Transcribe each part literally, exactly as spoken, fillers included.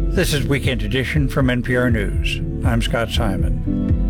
This is Weekend Edition from N P R News. I'm Scott Simon.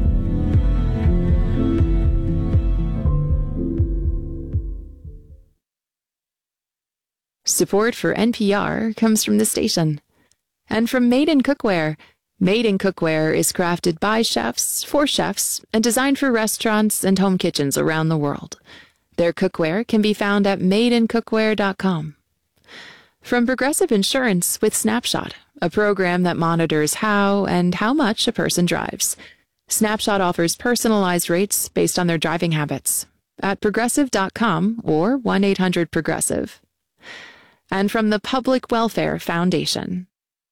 Support for N P R comes from the station. And from Made in Cookware. Made in Cookware is crafted by chefs, for chefs, and designed for restaurants and home kitchens around the world. Their cookware can be found at made in cookware dot com. From Progressive Insurance with Snapshot, a program that monitors how and how much a person drives. Snapshot offers personalized rates based on their driving habits at progressive dot com or one eight hundred progressive. And from the Public Welfare Foundation.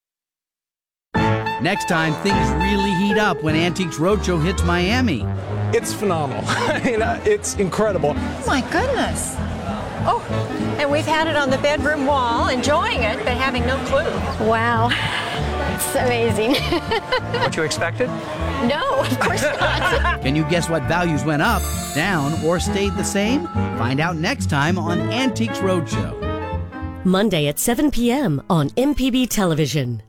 Next time, things really heat up when Antiques Roadshow hits Miami. It's phenomenal. I mean, uh, it's incredible. Oh my goodness. Oh, and we've had it on the bedroom wall, enjoying it, but having no clue. Wow. It's amazing. What you expected? No, of course not. Can you guess what values went up, down, or stayed the same? Find out next time on Antiques Roadshow. Monday at seven p.m. on M P B Television.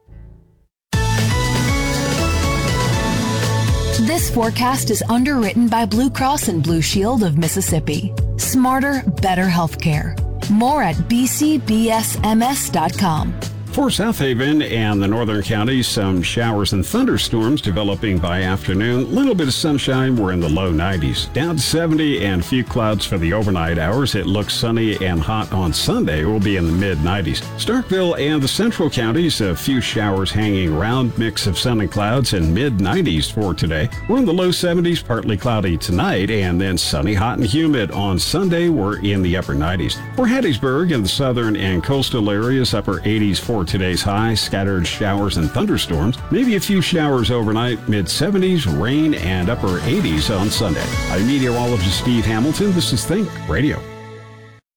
This forecast is underwritten by Blue Cross and Blue Shield of Mississippi. Smarter, better healthcare. More at b c b s m s dot com. For South Haven and the northern counties, some showers and thunderstorms developing by afternoon. Little bit of sunshine. We're in the low nineties. Down to seventy and a few clouds for the overnight hours. It looks sunny and hot on Sunday. We'll be in the mid nineties. Starkville and the central counties, a few showers hanging around. Mix of sun and clouds and mid nineties for today. We're in the low seventies, partly cloudy tonight, and then sunny, hot, and humid on Sunday. We're in the upper nineties. For Hattiesburg and the southern and coastal areas, upper eighties for today's high, scattered showers and thunderstorms. Maybe a few showers overnight, mid seventies, rain, and upper eighties on Sunday. I'm meteorologist Steve Hamilton. This is Think Radio.